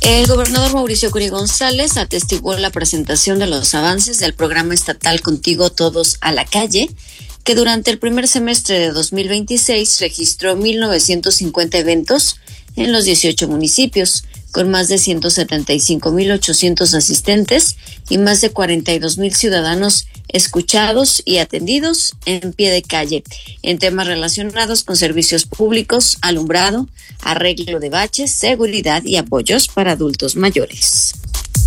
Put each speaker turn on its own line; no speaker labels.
El gobernador Mauricio Curi González atestiguó la presentación de los avances del programa estatal Contigo Todos a la Calle, que durante el primer semestre de 2026 registró 1,950 eventos en los 18 municipios, con más de 175,800 asistentes y más de 42,000 ciudadanos escuchados y atendidos en pie de calle en temas relacionados con servicios públicos, alumbrado, arreglo de baches, seguridad y apoyos para adultos mayores.